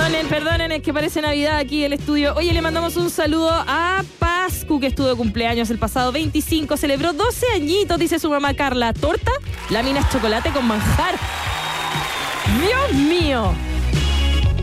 Perdonen, es que parece Navidad aquí el estudio. Oye, le mandamos un saludo a Pascu, que estuvo de cumpleaños el pasado 25. Celebró 12 añitos, dice su mamá Carla. ¿Torta? Láminas chocolate con manjar. ¡Dios mío!